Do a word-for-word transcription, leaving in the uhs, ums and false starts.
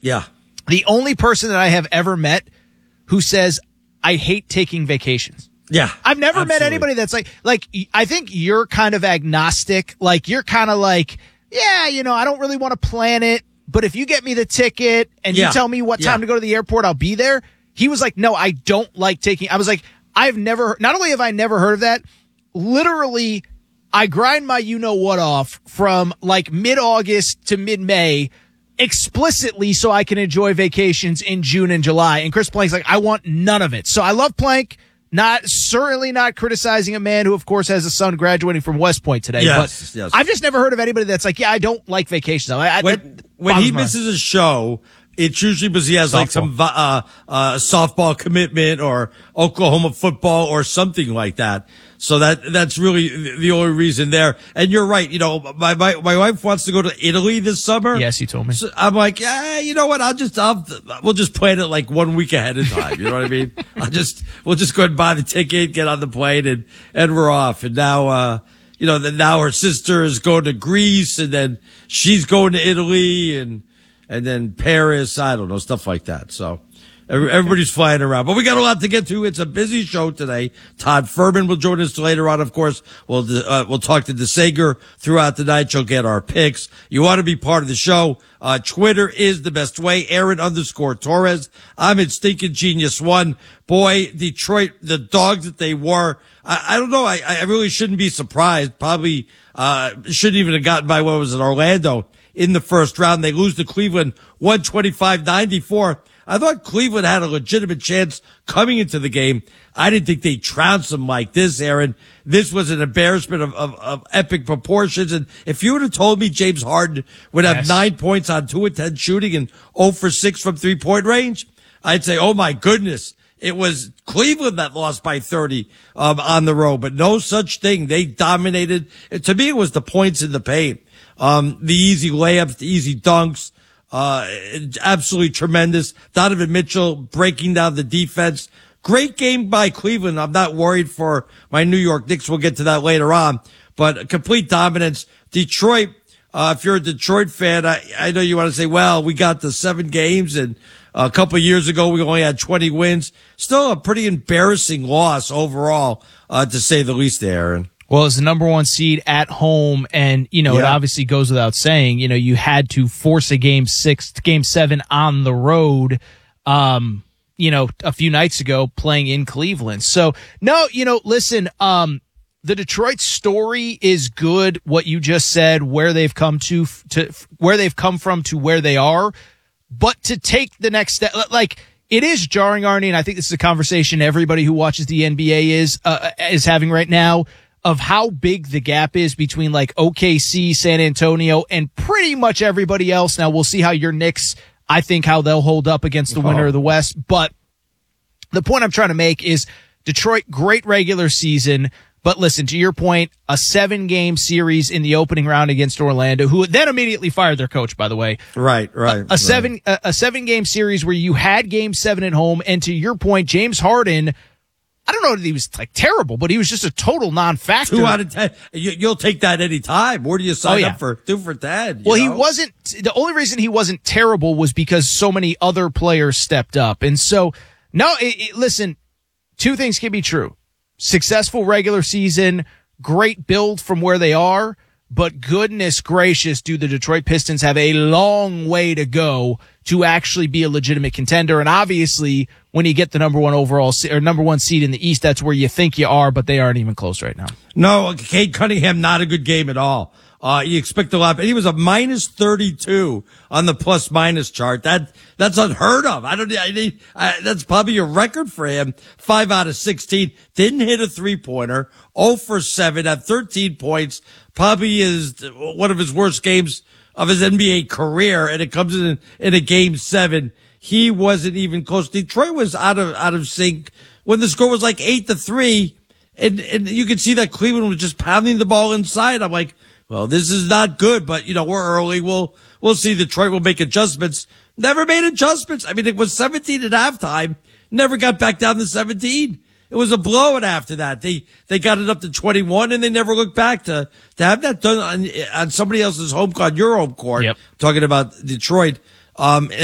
Yeah. The only person that I have ever met who says, I hate taking vacations. Yeah. I've never absolutely. met anybody that's like, like, I think you're kind of agnostic. Like, you're kind of like, yeah, you know, I don't really want to plan it, but if you get me the ticket and yeah. you tell me what time yeah. to go to the airport, I'll be there. He was like, no, I don't like taking, I was like, I've never, not only have I never heard of that, literally, I grind my you-know-what off from like mid-August to mid-May explicitly so I can enjoy vacations in June and July. And Chris Plank's like, I want none of it. So I love Plank. Not certainly not criticizing a man who, of course, has a son graduating from West Point today. Yes, but yes. I've just never heard of anybody that's like, yeah, I don't like vacations. I, I, when when he misses a show, it's usually because he has softball. like some uh, uh, softball commitment or Oklahoma football or something like that. So that that's really the only reason there. And you're right. You know, my my, my wife wants to go to Italy this summer. Yes, you told me. So I'm like, yeah, you know what? I'll just I'll we'll just plan it like one week ahead of time. You know what I mean? I'll just we'll just go ahead and buy the ticket, get on the plane, and and we're off. And now, uh, you know, then now her sister is going to Greece, and then she's going to Italy, and and then Paris. I don't know, stuff like that. So. Everybody's flying around, but we got a lot to get to. It's a busy show today. Todd Furman will join us later on. Of course, we'll uh, we'll talk to DeSager throughout the night. You'll get our picks. You want to be part of the show? Uh, Twitter is the best way. Aaron underscore Torres. I'm at Stinking Genius One. Boy, Detroit, the dogs that they were. I, I don't know. I, I really shouldn't be surprised. Probably uh shouldn't even have gotten by what was in Orlando in the first round. They lose to Cleveland one twenty-five ninety-four. I thought Cleveland had a legitimate chance coming into the game. I didn't think they trounced them like this, Aaron. This was an embarrassment of, of, of epic proportions. And if you would have told me James Harden would have yes. nine points on two of ten shooting and zero for six from three-point range, I'd say, oh, my goodness. It was Cleveland that lost by thirty um, on the road, but no such thing. They dominated. To me, it was the points in the paint, um, the easy layups, the easy dunks. Uh, absolutely tremendous. Donovan Mitchell breaking down the defense. Great game by Cleveland. I'm not worried for my New York Knicks. We'll get to that later on, but complete dominance. Detroit, uh, if you're a Detroit fan, I, I know you want to say, well, we got the seven games and a couple of years ago, we only had twenty wins. Still a pretty embarrassing loss overall, uh, to say the least there, Aaron. Well, it's the number one seed at home, and, you know, yeah. it obviously goes without saying, you know, you had to force a game six, game seven on the road, um, you know, a few nights ago playing in Cleveland. So, no, you know, listen, um, the Detroit story is good, what you just said, where they've come to, to where they've come from to where they are, but to take the next step, like, it is jarring, Arnie, and I think this is a conversation everybody who watches the N B A is, uh, is having right now, of how big the gap is between like O K C, San Antonio, and pretty much everybody else. Now we'll see how your Knicks, I think how they'll hold up against the winner of the West. But the point I'm trying to make is Detroit, great regular season. But listen, to your point, a seven game series in the opening round against Orlando, who then immediately fired their coach, by the way. Right, right. A, a right. seven, a, a seven game series where you had game seven at home. And to your point, James Harden, I don't know if he was like terrible, but he was just a total non-factor. Two out of ten. You, you'll take that any time. Where do you sign oh, yeah. up for two for ten? Well, know? he wasn't. The only reason he wasn't terrible was because so many other players stepped up. And so, no, it, it, listen, two things can be true. Successful regular season, great build from where they are, but goodness gracious, do the Detroit Pistons have a long way to go to actually be a legitimate contender. And obviously, when you get the number one overall se- or number one seed in the East, that's where you think you are, but they aren't even close right now. No, Cade Cunningham, not a good game at all. Uh, you expect a lot, but he was a minus thirty-two on the plus minus chart. That, that's unheard of. I don't, I, I, that's probably a record for him. Five out of sixteen. Didn't hit a three pointer. zero for seven at thirteen points. Probably is one of his worst games of his N B A career. And it comes in, in a game seven. He wasn't even close. Detroit was out of, out of sync when the score was like eight to three. And, and you could see that Cleveland was just pounding the ball inside. I'm like, well, this is not good, but you know, we're early. We'll, we'll see. Detroit will make adjustments. Never made adjustments. I mean, it was seventeen at halftime. Never got back down to seventeen. It was a blowout after that. They, they got it up to twenty-one and they never looked back to, to have that done on, on somebody else's home court, your home court. Yep. Talking about Detroit. Um,